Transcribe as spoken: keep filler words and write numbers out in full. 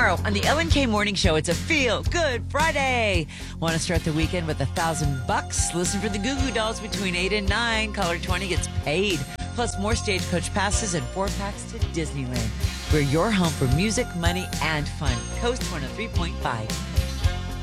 tomorrow on the Ellen K Morning Show. It's a Feel Good Friday. Want to start the weekend with a thousand bucks? Listen for the Goo Goo Dolls between eight and nine. Caller twenty gets paid. Plus more Stagecoach passes and four packs to Disneyland. We're your home for music, money, and fun. Coast one oh three point five.